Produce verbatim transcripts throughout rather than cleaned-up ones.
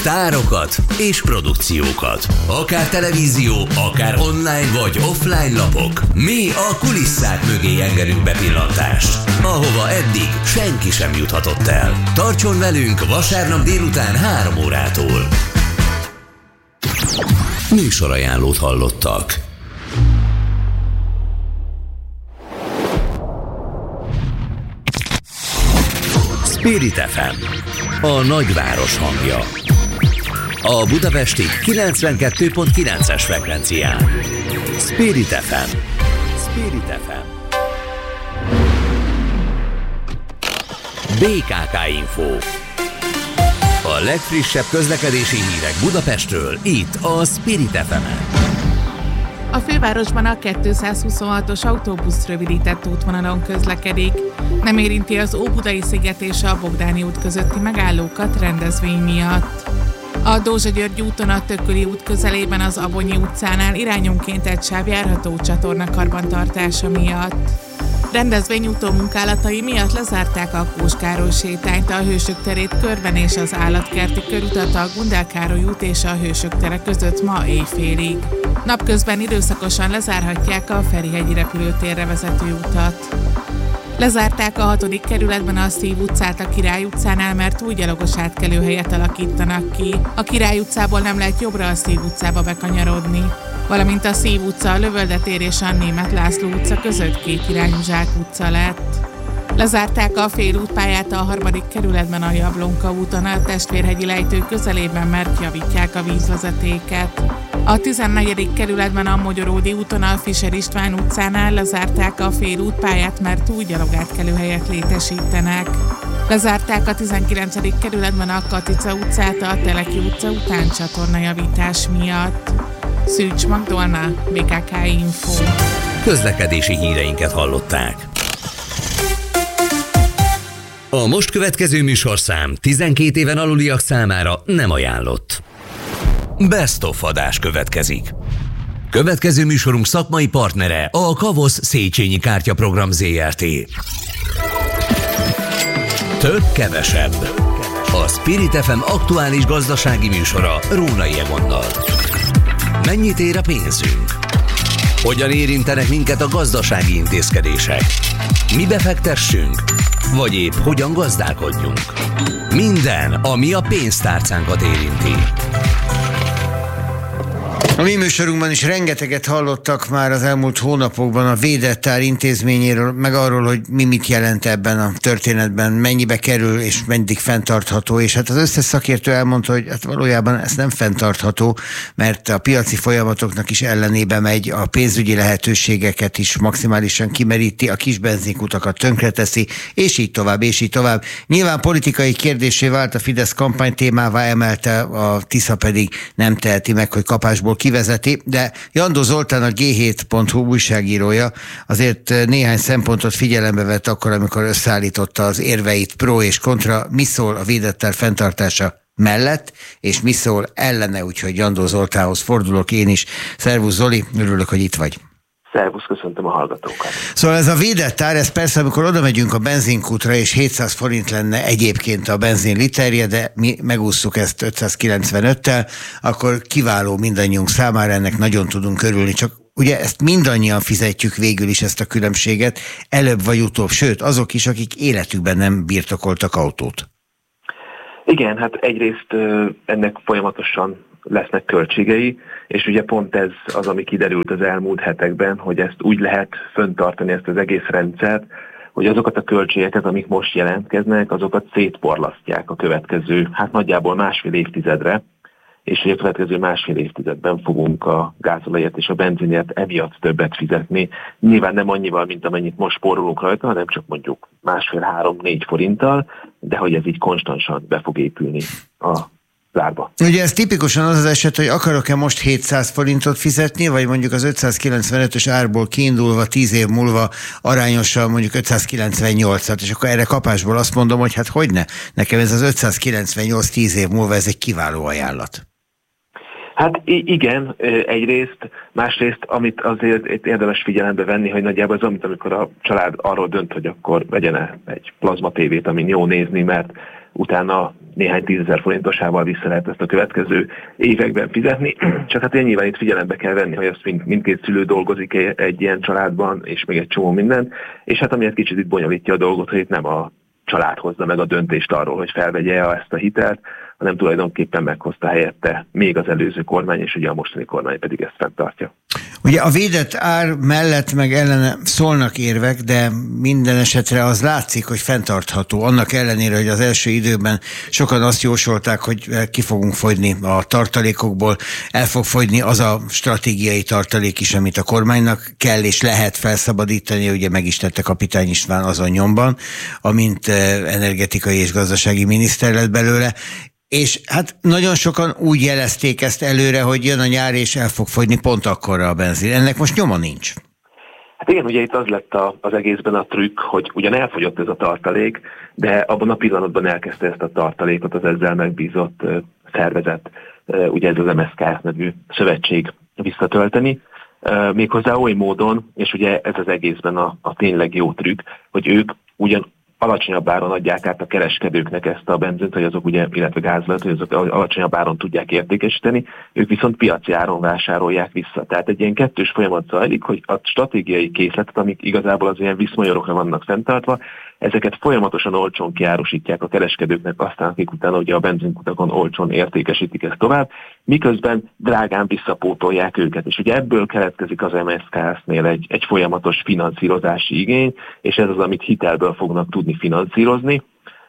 tárokat és produkciókat. Akár televízió, akár online vagy offline lapok. Mi a kulisszák mögé engedünk bepillantást, ahova eddig senki sem juthatott el. Tartson velünk vasárnap délután három órától. Műsorajánlót hallottak. Spirit ef em, a nagyváros hangja. A budapesti kilencvenkettő pont kilences frekvencián. Spirit ef em. Spirit ef em. bé ká ká Info. A legfrissebb közlekedési hírek Budapestről, itt a Spirit ef emen. A fővárosban a kétszázhuszonhatos autóbusz rövidített útvonalon közlekedik. Nem érinti az Óbudai sziget és a Bogdáni út közötti megállókat rendezvény miatt. A Dózsa-György úton a Tököli út közelében az Abonyi utcánál irányonként egy sáv járható csatorna karbantartása miatt. Rendezvény utómunkálatai miatt lezárták a Kós Károly sétányt, a Hősök terét körben és az Állatkerti körutat a Gundel Károly út és a Hősök tere között ma éjfélig. Napközben időszakosan lezárhatják a Ferihegyi repülőtérre vezető utat. Lezárták a hatodik kerületben a Szív utcát a Király utcánál, mert új gyalogos átkelőhelyet alakítanak ki. A Király utcából nem lehet jobbra a Szív utcába bekanyarodni. Valamint a Szív utca, a Lövölde tér és a Németh László utca között két irányú Zsák utca lett. Lezárták a félútpályát a harmadik kerületben a Jablonka úton, a Testvérhegyi lejtő közelében, mert javítják a vízvezetéket. A tizennegyedik kerületben a Mogyoródi úton a Fischer István utcánál lezárták a félútpályát, mert új gyalogátkelőhelyet létesítenek. Lezárták a tizenkilencedik kerületben a Katica utcát a Teleki utca után csatornajavítás miatt. Szűcs Magdolna, bé ká ká Info. Közlekedési híreinket hallották. A most következő műsorszám tizenkét éven aluliak számára nem ajánlott. Best of adás következik. Következő műsorunk szakmai partnere a Kavosz Széchenyi kártyaprogram zé er té. Több kevesebb. A Spirit ef em aktuális gazdasági műsora Rónai Egonnal. Mennyit ér a pénzünk? Hogyan érintenek minket a gazdasági intézkedések? Mi befektessünk? Vagy épp hogyan gazdálkodjunk? Minden, ami a pénztárcánkat érinti. A mi műsorunkban is rengeteget hallottak már az elmúlt hónapokban a védett ár intézményéről, meg arról, hogy mi mit jelent ebben a történetben, mennyibe kerül és meddig fenntartható, és hát az összes szakértő elmondta, hogy hát valójában ez nem fenntartható, mert a piaci folyamatoknak is ellenébe megy, a pénzügyi lehetőségeket is maximálisan kimeríti, a kis benzinkutakat tönkreteszi, és így tovább, és így tovább. Nyilván politikai kérdésé vált, a Fidesz kampány témává emelte, a Tisza pedig nem teheti meg, hogy kapásból kivezeti, de Jandó Zoltán, a gé hét pont hu újságírója azért néhány szempontot figyelembe vett akkor, amikor összeállította az érveit pro és kontra, mi szól a védett ár fenntartása mellett, és mi szól ellene, úgyhogy Jandó Zoltánhoz fordulok én is. Szervusz Zoli, örülök, hogy itt vagy. Szervusz, köszöntöm a hallgatókat. Szóval ez a védett ár, ez persze, amikor oda megyünk a benzinkútra, és hétszáz forint lenne egyébként a benzin literje, de mi megússzuk ezt ötszázkilencvenöttel, akkor kiváló mindannyiunk számára, ennek nagyon tudunk örülni, csak ugye ezt mindannyian fizetjük végül is, ezt a különbséget, előbb vagy utóbb, sőt azok is, akik életükben nem birtokoltak autót. Igen, hát egyrészt ennek folyamatosan lesznek költségei, és ugye pont ez az, ami kiderült az elmúlt hetekben, hogy ezt úgy lehet fenntartani, ezt az egész rendszert, hogy azokat a költségeket, amik most jelentkeznek, azokat szétporlasztják a következő, hát nagyjából másfél évtizedre, és hogy a következő másfél évtizedben fogunk a gázolajat és a benzinért emiatt többet fizetni. Nyilván nem annyival, mint amennyit most spórolunk rajta, hanem csak mondjuk másfél-három-négy forinttal, de hogy ez így konstansan be fog épülni a zárba. Ugye ez tipikusan az az eset, hogy akarok-e most hétszáz forintot fizetni, vagy mondjuk az ötszázkilencvenötös árból kiindulva tíz év múlva arányosan mondjuk ötszázkilencvennyolcat, és akkor erre kapásból azt mondom, hogy hát hogyne, nekem ez az ötszázkilencvennyolc tíz év múlva ez egy kiváló ajánlat. Hát igen, egyrészt, másrészt, amit azért érdemes figyelembe venni, hogy nagyjából az, amit amikor a család arról dönt, hogy akkor vegyene egy plazma tévét, amin jó nézni, mert utána néhány tízezer forintosával vissza lehet ezt a következő években fizetni. Csak hát nyilván itt figyelembe kell venni, hogy azt mind, mindkét szülő dolgozik egy ilyen családban, és még egy csomó minden, és hát amiért kicsit itt bonyolítja a dolgot, hogy itt nem a család hozza meg a döntést arról, hogy felvegye ezt a hitelt, hanem tulajdonképpen meghozta helyette még az előző kormány, és ugye a mostani kormány pedig ezt fenntartja. Ugye a védett ár mellett meg ellene szólnak érvek, de minden esetre az látszik, hogy fenntartható. Annak ellenére, hogy az első időben sokan azt jósolták, hogy ki fogunk fogyni a tartalékokból, el fog fogyni az a stratégiai tartalék is, amit a kormánynak kell és lehet felszabadítani, ugye meg is tette Kapitány István azon nyomban, amint energetikai és gazdasági miniszter lett belőle. És hát nagyon sokan úgy jelezték ezt előre, hogy jön a nyár és el fog fogyni pont akkorra a benzin. Ennek most nyoma nincs. Hát igen, ugye itt az lett a, az egészben a trükk, hogy ugyan elfogyott ez a tartalék, de abban a pillanatban elkezdte ezt a tartalékot az ezzel megbízott uh, szervezet, uh, ugye ez az em es ká es nevű szövetség visszatölteni. Uh, méghozzá oly módon, és ugye ez az egészben a, a tényleg jó trükk, hogy ők ugyan alacsonyabb áron adják át a kereskedőknek ezt a benzint, hogy azok ugye, illetve gázlat, hogy azok alacsonyabb áron tudják értékesíteni, ők viszont piaci áron vásárolják vissza. Tehát egy ilyen kettős folyamat zajlik, hogy a stratégiai készletet, amik igazából az ilyen viszmajorokra vannak fenntartva, ezeket folyamatosan olcsón kiárusítják a kereskedőknek, aztán akik utána ugye a benzinkutakon olcsón értékesítik ezt tovább, miközben drágán visszapótolják őket. És ugye ebből keletkezik az em es ká es-nél egy, egy folyamatos finanszírozási igény, és ez az, amit hitelből fognak tudni finanszírozni,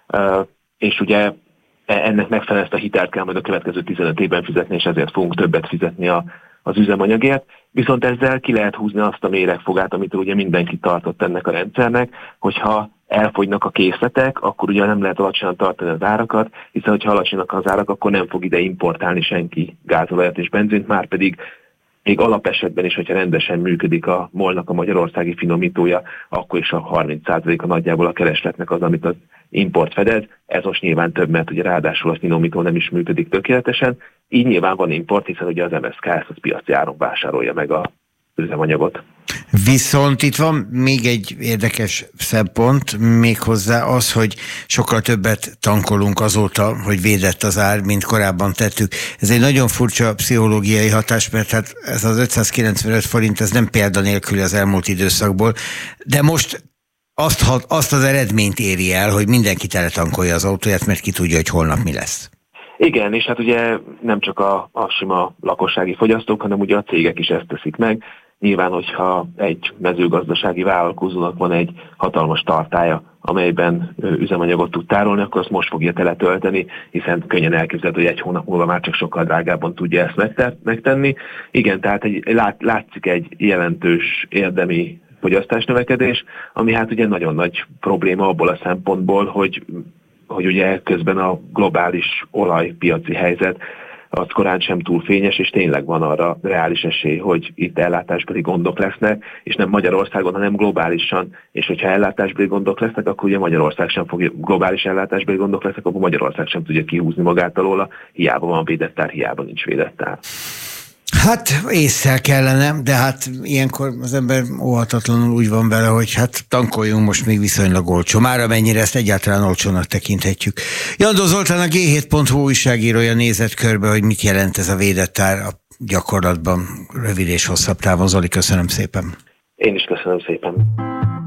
és ugye ennek megfelelően ezt a hitelt kell majd a következő tizenöt évben fizetni, és ezért fogunk többet fizetni a, az üzemanyagért. Viszont ezzel ki lehet húzni azt a méregfogát, amit ugye mindenki tartott ennek a rendszernek, hogyha elfogynak a készletek, akkor ugye nem lehet alacsonyan tartani az árakat, hiszen hogyha alacsonyak az árak, akkor nem fog ide importálni senki gázolajat és benzint, már pedig még alapesetben is, hogyha rendesen működik a MOL-nak a magyarországi finomítója, akkor is a harminc százaléka nagyjából a keresletnek az, amit az import fedez. Ez most nyilván több, mert ugye ráadásul a finomító nem is működik tökéletesen. Így nyilván van import, hiszen ugye az em es ká es az piaci áron vásárolja meg a üzemanyagot. Viszont itt van még egy érdekes szempont, méghozzá az, hogy sokkal többet tankolunk azóta, hogy védett az ár, mint korábban tettük. Ez egy nagyon furcsa pszichológiai hatás, mert hát ez az ötszázkilencvenöt forint, ez nem példanélküli az elmúlt időszakból, de most azt, azt az eredményt éri el, hogy mindenki teletankolja az autóját, mert ki tudja, hogy holnap mi lesz. Igen, és hát ugye nem csak a, a sima lakossági fogyasztók, hanem ugye a cégek is ezt teszik meg. Nyilván, hogyha egy mezőgazdasági vállalkozónak van egy hatalmas tartálya, amelyben üzemanyagot tud tárolni, akkor azt most fogja teletölteni, hiszen könnyen elképzelhető, hogy egy hónap múlva már csak sokkal drágábban tudja ezt megtenni. Igen, tehát egy, lát, látszik egy jelentős érdemi fogyasztásnövekedés, ami hát ugye nagyon nagy probléma abból a szempontból, hogy, hogy ugye közben a globális olajpiaci helyzet az korán sem túl fényes, és tényleg van arra reális esély, hogy itt ellátásbeli gondok lesznek, és nem Magyarországon, hanem globálisan. És hogyha ellátásbeli gondok lesznek, akkor ugye Magyarország sem fogja, globális ellátásbeli gondok lesznek, akkor Magyarország sem tudja kihúzni magát alól, hiába van védett ár, hiába nincs védett ár. Hát ésszel kellene, de hát ilyenkor az ember óhatatlanul úgy van vele, hogy hát tankoljunk most még viszonylag olcsó. Már amennyire ezt egyáltalán olcsónak tekinthetjük. Jandó Zoltán, a gé hét pont hu újságírója nézett körbe, hogy mit jelent ez a védett ár a gyakorlatban, rövid és hosszabb távon. Zoli, köszönöm szépen. Én is köszönöm szépen.